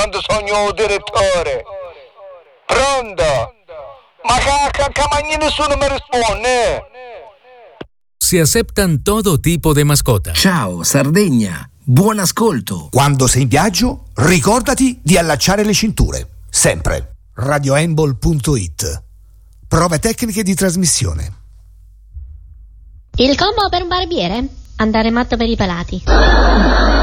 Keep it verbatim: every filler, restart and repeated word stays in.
quando sogno il direttore. Pronto? Ma che, che mai nessuno mi risponde? Se aceptan todo tipo de mascota. Ciao, Sardegna. Buon ascolto. Quando sei in viaggio, ricordati di allacciare le cinture. Sempre. radioembol punto it. Prove tecniche di trasmissione. Il combo per un barbiere? Andare matto per i pelati.